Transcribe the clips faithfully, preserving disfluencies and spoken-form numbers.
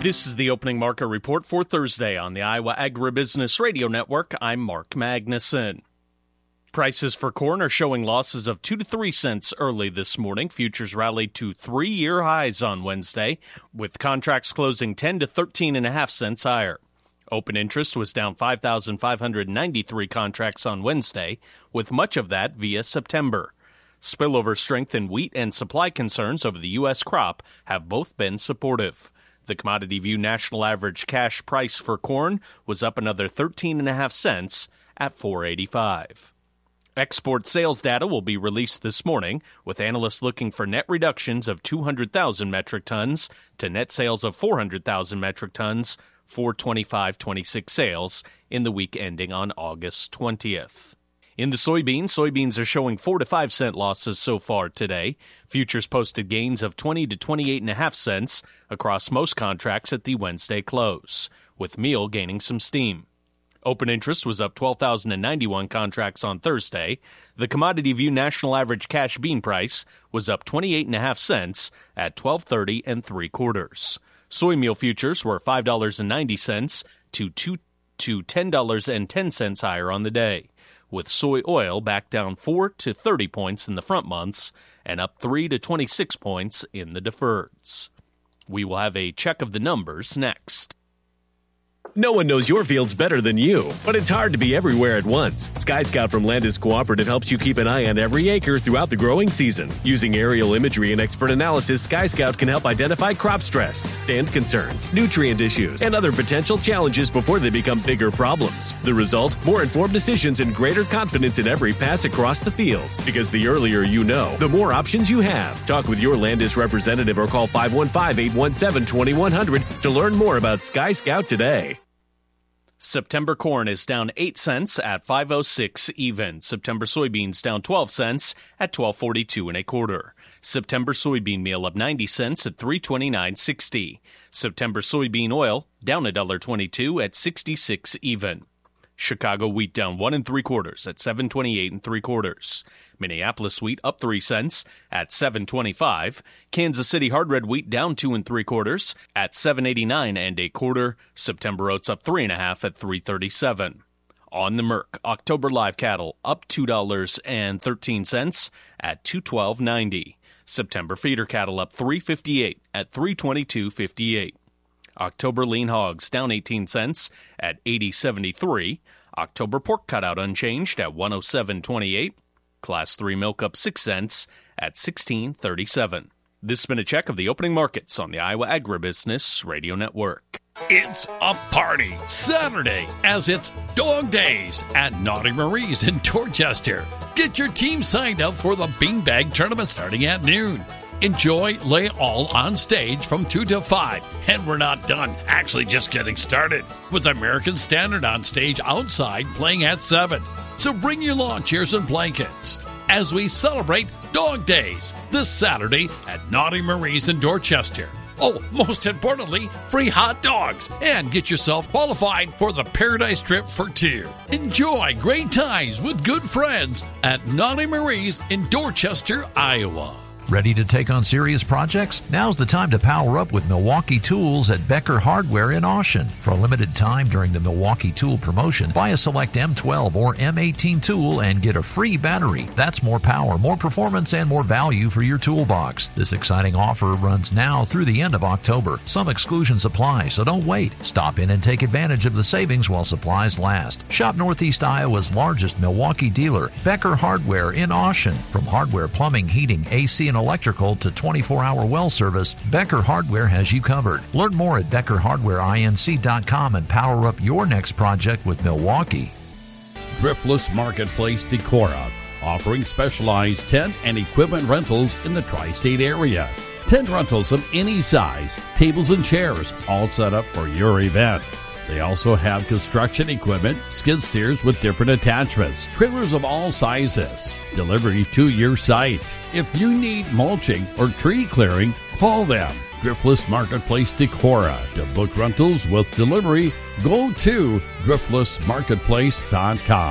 This is the opening market report for Thursday on the Iowa Agribusiness Radio Network. I'm Mark Magnuson. Prices for corn are showing losses of two to three cents early this morning. Futures rallied to three-year highs on Wednesday, with contracts closing ten to thirteen and a half cents higher. Open interest was down five thousand five hundred ninety-three contracts on Wednesday, with much of that via September. Spillover strength in wheat and supply concerns over the U S crop have both been supportive. The Commodity View national average cash price for corn was up another thirteen and a half cents at four eighty-five. Export sales data will be released this morning, with analysts looking for net reductions of two hundred thousand metric tons to net sales of four hundred thousand metric tons for twenty-five twenty-six sales in the week ending on August twentieth. In the soybeans, soybeans are showing four to five cent losses so far today. Futures posted gains of twenty to twenty-eight and a half cents across most contracts at the Wednesday close, with meal gaining some steam. Open interest was up twelve thousand ninety-one contracts on Thursday. The Commodity View national average cash bean price was up twenty-eight and a half cents at twelve thirty and three quarters. Soy meal futures were five dollars and ninety cents to two to ten dollars and ten cents higher on the day, with soy oil back down four to thirty points in the front months and up three to twenty-six points in the deferreds. We will have a check of the numbers next. No one knows your fields better than you, but it's hard to be everywhere at once. Sky Scout from Landis Cooperative helps you keep an eye on every acre throughout the growing season. Using aerial imagery and expert analysis, Sky Scout can help identify crop stress, stand concerns, nutrient issues, and other potential challenges before they become bigger problems. The result? More informed decisions and greater confidence in every pass across the field. Because the earlier you know, the more options you have. Talk with your Landis representative or call five one five, eight one seven, two one zero zero to learn more about Sky Scout today. September corn is down eight cents at five oh six even. September soybeans down twelve cents at twelve forty-two and a quarter. September soybean meal up ninety cents at three twenty-nine sixty. September soybean oil down one dollar twenty-two at sixty-six even. Chicago wheat down one and three quarters at seven twenty-eight and three quarters. Minneapolis wheat up three cents at seven twenty-five. Kansas City hard red wheat down two and three quarters at seven eighty-nine and a quarter. September oats up three and a half at three thirty-seven. On the Merc, October live cattle up two dollars and thirteen cents at two twelve ninety. September feeder cattle up three fifty-eight at three twenty-two fifty-eight. October lean hogs down eighteen cents at eighty seventy-three. October pork cutout unchanged at one oh seven twenty-eight. Class three milk up six cents at sixteen thirty-seven. This has been a check of the opening markets on the Iowa Agribusiness Radio Network. It's a party Saturday as it's Dog Days at Naughty Marie's in Dorchester. Get your team signed up for the Beanbag Tournament starting at noon. Enjoy Lay All on stage from two to five. And we're not done, actually just getting started, with American Standard on stage outside playing at seven. So bring your lawn chairs and blankets as we celebrate Dog Days this Saturday at Naughty Marie's in Dorchester. Oh, most importantly, free hot dogs, and get yourself qualified for the Paradise Trip for two. Enjoy great times with good friends at Naughty Marie's in Dorchester, Iowa. Ready to take on serious projects? Now's the time to power up with Milwaukee Tools at Becker Hardware in Austin. For a limited time during the Milwaukee Tool promotion, buy a select M twelve or M eighteen tool and get a free battery. That's more power, more performance, and more value for your toolbox. This exciting offer runs now through the end of October. Some exclusions apply, so don't wait. Stop in and take advantage of the savings while supplies last. Shop Northeast Iowa's largest Milwaukee dealer, Becker Hardware in Austin. From hardware, plumbing, heating, A C, and electrical to twenty-four hour well service, Becker Hardware has you covered. Learn more at becker hardware inc dot com and power up your next project with Milwaukee. Driftless Marketplace Decorah, offering specialized tent and equipment rentals in the tri-state area. Tent rentals of any size, tables and chairs, all set up for your event. They also have construction equipment, skid steers with different attachments, trailers of all sizes, delivery to your site. If you need mulching or tree clearing, call them. Driftless Marketplace Decorah. To book rentals with delivery, go to driftless marketplace dot com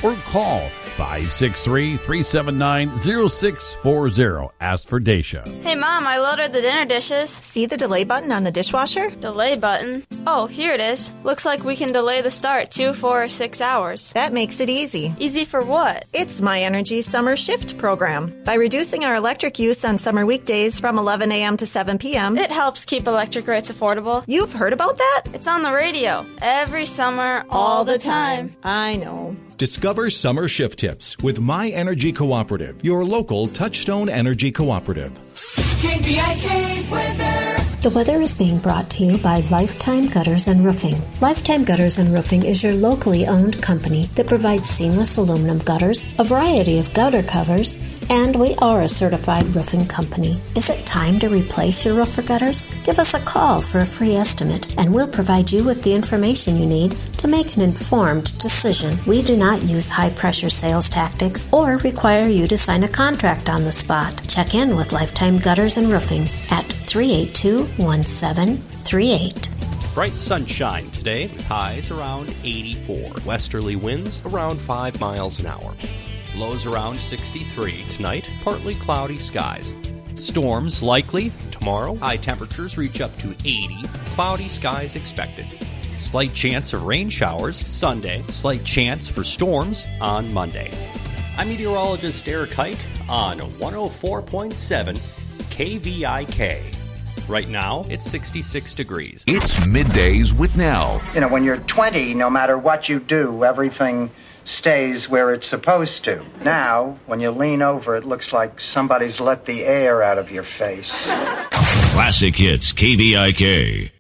or call five six three, three seven nine, zero six four zero. Ask for Dacia. Hey, Mom, I loaded the dinner dishes. See the delay button on the dishwasher? Delay button? Oh, here it is. Looks like we can delay the start two, four, or six hours. That makes it easy. Easy for what? It's My Energy Summer Shift program. By reducing our electric use on summer weekdays from eleven a.m. to seven p.m., It helps keep electric rates affordable. You've heard about that? It's on the radio. Every summer, all, All the the time. time. I know. Discover summer shift tips with My Energy Cooperative, your local Touchstone Energy Cooperative. K V I K weather. The weather is being brought to you by Lifetime Gutters and Roofing. Lifetime Gutters and Roofing is your locally owned company that provides seamless aluminum gutters, a variety of gutter covers, and we are a certified roofing company. Is it time to replace your roof or gutters? Give us a call for a free estimate, and we'll provide you with the information you need to make an informed decision. We do not use high-pressure sales tactics or require you to sign a contract on the spot. Check in with Lifetime Gutters and Roofing at three eight two, one seven three eight. Bright sunshine today with highs around eighty-four. Westerly winds around five miles an hour. Lows around sixty-three tonight. Partly cloudy skies. Storms likely tomorrow. High temperatures reach up to eighty. Cloudy skies expected. Slight chance of rain showers Sunday. Slight chance for storms on Monday. I'm meteorologist Eric Height on one oh four point seven K V I K. Right now, it's sixty-six degrees. It's Middays with Nell. You know, when you're twenty, no matter what you do, everything stays where it's supposed to. Now, when you lean over, it looks like somebody's let the air out of your face. Classic Hits K V I K.